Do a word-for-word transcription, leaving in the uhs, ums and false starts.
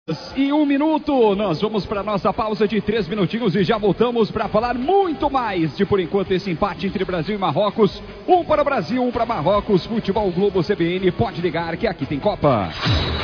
E um minuto, nós vamos para nossa pausa de três minutinhos e já voltamos para falar muito mais de, por enquanto, esse empate entre Brasil e Marrocos. Um para o Brasil, um para Marrocos. Futebol Globo C B N, pode ligar que aqui tem Copa.